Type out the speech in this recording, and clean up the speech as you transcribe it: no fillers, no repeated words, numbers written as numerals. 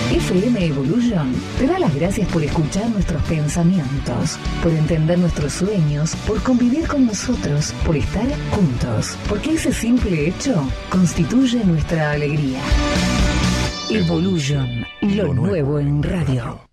FM Evolution te da las gracias por escuchar nuestros pensamientos, por entender nuestros sueños, por convivir con nosotros, por estar juntos, porque ese simple hecho constituye nuestra alegría. Evolution, lo nuevo en radio.